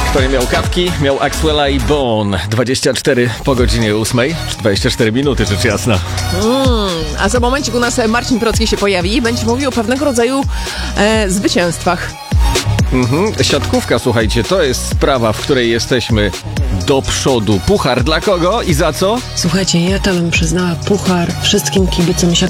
Kto nie miał kawki, miał Axwella i Bone. 24 po godzinie 8, czy 24 minuty, rzecz jasna. A za momencik u nas Marcin Procki się pojawi i będzie mówił o pewnego rodzaju zwycięstwach. Siatkówka, słuchajcie, to jest sprawa, w której jesteśmy do przodu. Puchar dla kogo i za co? Słuchajcie, ja to bym przyznała puchar wszystkim kibicom